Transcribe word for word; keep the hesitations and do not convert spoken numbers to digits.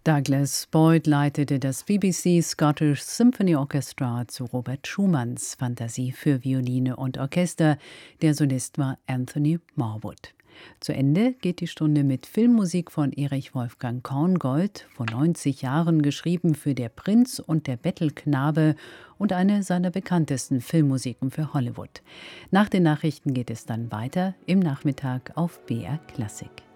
Douglas Boyd leitete das B B C Scottish Symphony Orchestra zu Robert Schumanns Fantasie für Violine und Orchester. Der Solist war Anthony Marwood. Zu Ende geht die Stunde mit Filmmusik von Erich Wolfgang Korngold, vor neunzig Jahren geschrieben für Der Prinz und der Bettelknabe und eine seiner bekanntesten Filmmusiken für Hollywood. Nach den Nachrichten geht es dann weiter im Nachmittag auf B R Klassik.